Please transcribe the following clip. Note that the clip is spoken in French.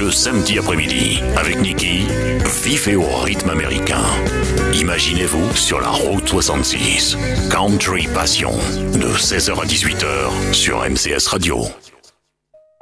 le samedi après-midi. Avec Niki, vif et au rythme américain. Imaginez-vous sur la route 66. Country Passion, de 16h à 18h sur MCS Radio.